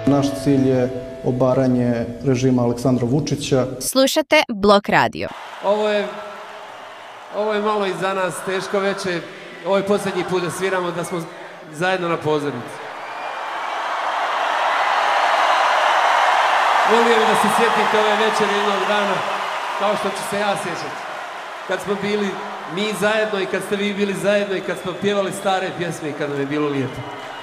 Naš cilj je obaranje režima Aleksandra Vučića. Slušate Blok radio. Ovo je malo i za nas teško veče. Ovo je posljednji put da sviramo, da smo zajedno na pozornici. Volio bih da se sjetite ove večeri jednog dana, kao što ću se ja sjećati. Kad smo bili mi zajedno i kad ste vi bili zajedno i kad smo pjevali stare pjesme i kad nam je bilo lijepo.